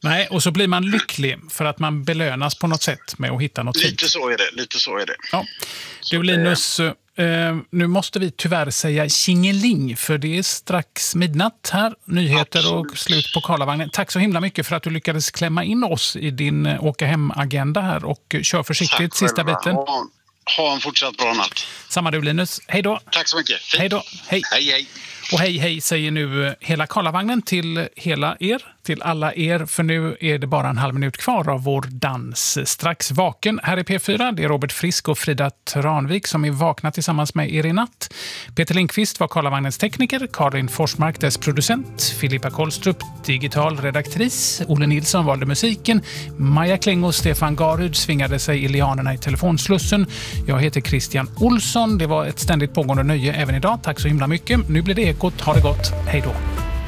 Nej, och så blir man lycklig för att man belönas på något sätt med att hitta något fint. Lite så är det. Ja. Du Linus, nu måste vi tyvärr säga tjingeling för det är strax midnatt här. Nyheter Absolut. Och slut på Karlavagnen. Tack så himla mycket för att du lyckades klämma in oss i din åka hem-agenda här och kör försiktigt sista biten. Ha en fortsatt bra natt. Samma du Linus. Hej då. Tack så mycket. Hej då. Hej. Hej. Och hej säger nu hela Karlavagnen till hela er, till alla er, för nu är det bara en halv minut kvar av vår dans. Strax vaken här i P4, det är Robert Frisk och Frida Tranvik som är vakna tillsammans med er i natt. Peter Lindqvist var Karlavagnens tekniker, Karin Forsmark dess producent, Filippa Kollstrup digital redaktris, Olle Nilsson valde musiken, Maja Kling och Stefan Garud svingade sig i lianerna i telefonslussen. Jag heter Christian Olsson, det var ett ständigt pågående nöje även idag. Tack så himla mycket. Nu blir det Ekot. Ha det gott. Hej då.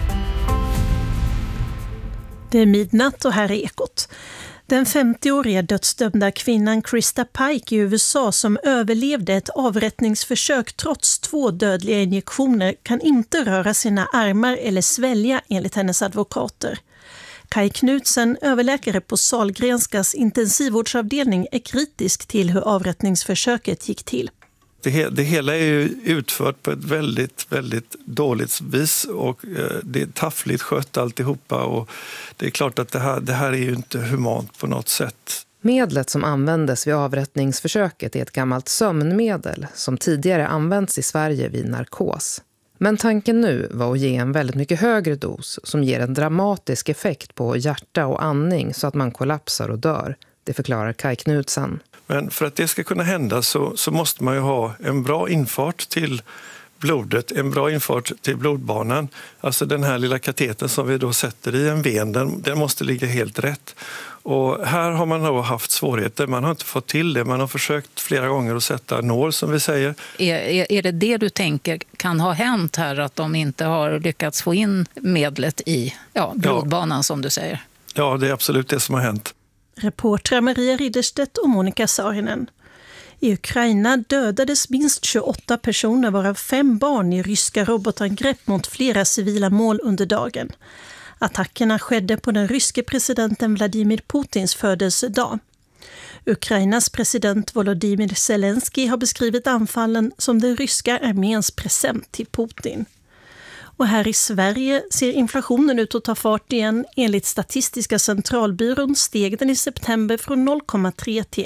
Det är midnatt och här är Ekot. Den 50-åriga dödsdömda kvinnan Krista Pike i USA som överlevde ett avrättningsförsök trots 2 dödliga injektioner kan inte röra sina armar eller svälja enligt hennes advokater. Kai Knutsen, överläkare på Sahlgrenskas intensivvårdsavdelning, är kritisk till hur avrättningsförsöket gick till. Det hela är ju utfört på ett väldigt, väldigt dåligt vis och det är taffligt skött alltihopa och det är klart att det här är ju inte humant på något sätt. Medlet som användes vid avrättningsförsöket är ett gammalt sömnmedel som tidigare använts i Sverige vid narkos. Men tanken nu var att ge en väldigt mycket högre dos som ger en dramatisk effekt på hjärta och andning så att man kollapsar och dör. Det förklarar Kai Knutsen. Men för att det ska kunna hända så måste man ju ha en bra infart till blodet, en bra infart till blodbanan. Alltså den här lilla kateten som vi då sätter i en ven, den måste ligga helt rätt. Och här har man då haft svårigheter, man har inte fått till det. Man har försökt flera gånger att sätta nål som vi säger. Är det du tänker kan ha hänt här att de inte har lyckats få in medlet i blodbanan som du säger? Ja, det är absolut det som har hänt. Reportrar Maria Ridderstedt och Monica Saarinen. I Ukraina dödades minst 28 personer varav 5 barn i ryska robotangrepp mot flera civila mål under dagen. Attackerna skedde på den ryske presidenten Vladimir Putins födelsedag. Ukrainas president Volodymyr Zelensky har beskrivit anfallen som den ryska arméns present till Putin. Och här i Sverige ser inflationen ut att ta fart igen. Enligt Statistiska centralbyrån steg den i september från 0,3 till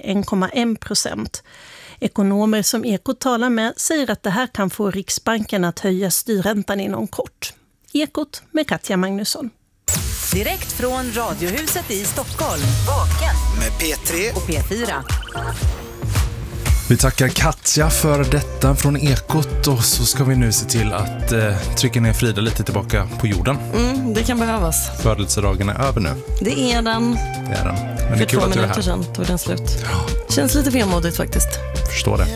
1,1%. Ekonomer som Ekot talar med säger att det här kan få Riksbanken att höja styrräntan inom kort. Ekot med Katja Magnusson. Direkt från Radiohuset i Stockholm. Vaken med P3 och P4. Vi tackar Katja för detta från Ekot och så ska vi nu se till att trycka ner Frida lite tillbaka på jorden. Det kan behövas. Födelsedagen är över nu. Det är den. Men för 2 minuter sedan tog den slut. Känns lite vemodigt faktiskt. Förstår det.